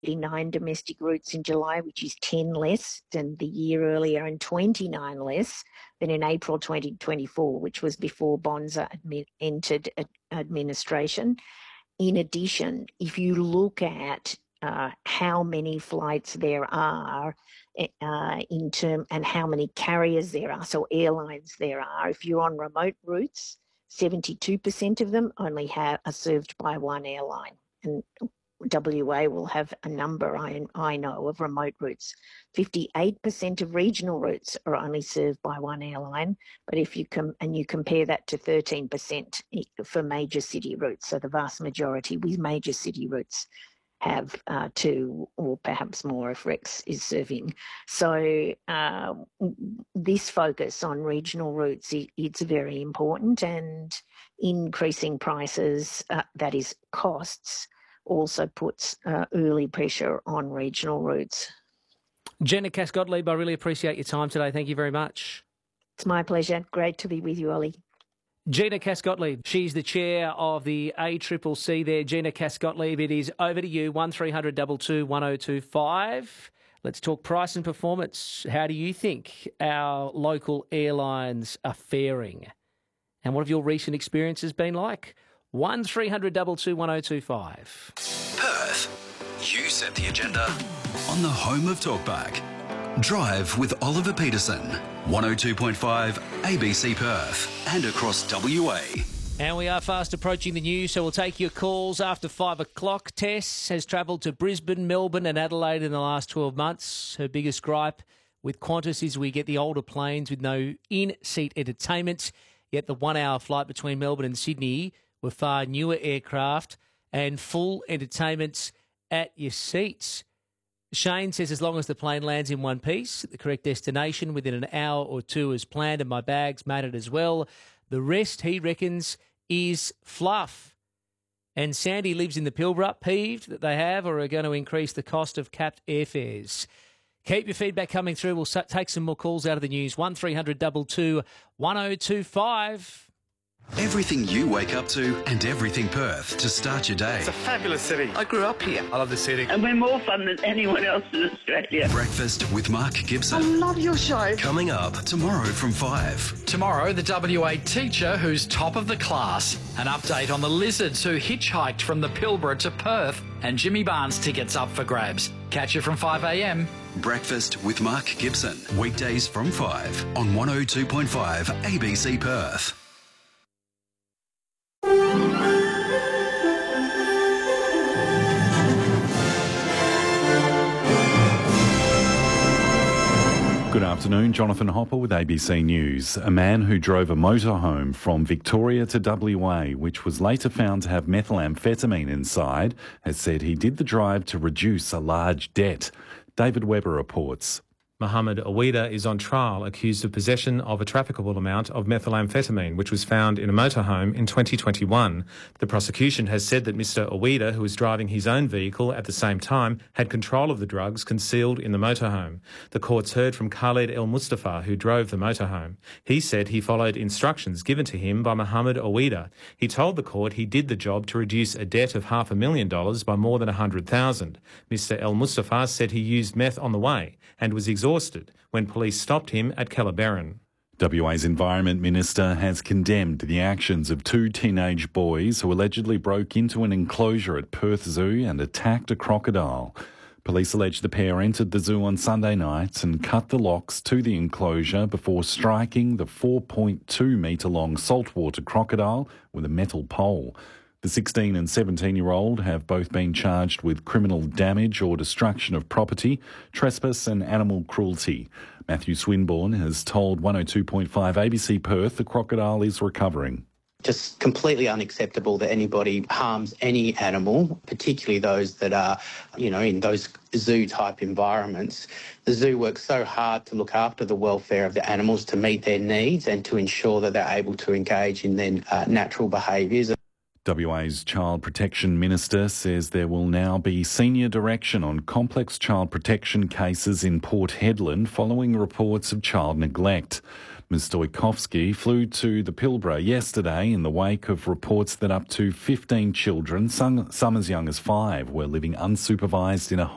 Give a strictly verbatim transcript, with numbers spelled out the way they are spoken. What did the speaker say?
thirty-nine domestic routes in July, which is ten less than the year earlier and twenty-nine less than in April twenty twenty-four, which was before Bonza admi- entered ad- administration. In addition, if you look at uh, how many flights there are uh, in term and how many carriers there are, so airlines there are, if you're on remote routes, seventy-two percent of them only have, are served by one airline. And W A will have a number, I, I know, of remote routes. fifty-eight percent of regional routes are only served by one airline, but if you com- and you compare that to thirteen percent for major city routes, so the vast majority with major city routes have uh, two or perhaps more if Rex is serving. So uh, this focus on regional routes, it, it's very important, and increasing prices, uh, that is costs, also puts uh, early pressure on regional routes. Gina Cass-Gottlieb, I really appreciate your time today. Thank you very much. It's my pleasure. Great to be with you, Ollie. Gina Cass-Gottlieb, she's the chair of the A C C C there. Gina Cass-Gottlieb, it is over to you, one three hundred two two one oh two five. Let's talk price and performance. How do you think our local airlines are faring? And what have your recent experiences been like? one three hundred two two one oh two five. Perth, you set the agenda on the home of Talkback. Drive with Oliver Peterson, one oh two point five A B C Perth and across W A. And we are fast approaching the news, so we'll take your calls after five o'clock. Tess has travelled to Brisbane, Melbourne and Adelaide in the last twelve months. Her biggest gripe with Qantas is we get the older planes with no in-seat entertainment, yet the one-hour flight between Melbourne and Sydney were far newer aircraft and full entertainment at your seats. Shane says as long as the plane lands in one piece at the correct destination within an hour or two as planned and my bags made it as well, the rest, he reckons, is fluff. And Sandy lives in the Pilbara, peeved that they have or are going to increase the cost of capped airfares. Keep your feedback coming through. We'll take some more calls out of the news. one three hundred two two one oh two five. Everything you wake up to and everything Perth to start your day. It's a fabulous city. I grew up here. I love the city. And we're more fun than anyone else in Australia. Breakfast with Mark Gibson. I love your show. Coming up tomorrow from five. Tomorrow, the W A teacher who's top of the class. An update on the lizards who hitchhiked from the Pilbara to Perth. And Jimmy Barnes tickets up for grabs. Catch you from five a m. Breakfast with Mark Gibson. Weekdays from five on one oh two point five A B C Perth. Good afternoon, Jonathan Hopper with A B C News. A man who drove a motorhome from Victoria to W A, which was later found to have methamphetamine inside, has said he did the drive to reduce a large debt. David Webber reports. Mohammed Awida is on trial accused of possession of a trafficable amount of methamphetamine, which was found in a motorhome in twenty twenty-one. The prosecution has said that Mister Awida, who was driving his own vehicle at the same time, had control of the drugs concealed in the motorhome. The courts heard from Khaled El Mustafa, who drove the motorhome. He said he followed instructions given to him by Mohammed Awida. He told the court he did the job to reduce a debt of half a million dollars by more than one hundred thousand dollars. Mister El Mustafa said he used meth on the way and was exhausted when police stopped him at Kellerberrin. W A's Environment Minister has condemned the actions of two teenage boys who allegedly broke into an enclosure at Perth Zoo and attacked a crocodile. Police allege the pair entered the zoo on Sunday night and cut the locks to the enclosure before striking the four point two metre long saltwater crocodile with a metal pole. The sixteen and seventeen-year-old have both been charged with criminal damage or destruction of property, trespass and animal cruelty. Matthew Swinburne has told one oh two point five A B C Perth the crocodile is recovering. Just completely unacceptable that anybody harms any animal, particularly those that are, you know, in those zoo-type environments. The zoo works so hard to look after the welfare of the animals, to meet their needs and to ensure that they're able to engage in their uh, natural behaviours. W A's Child Protection Minister says there will now be senior direction on complex child protection cases in Port Hedland following reports of child neglect. Miz Stoikovsky flew to the Pilbara yesterday in the wake of reports that up to fifteen children, some, some as young as five, were living unsupervised in a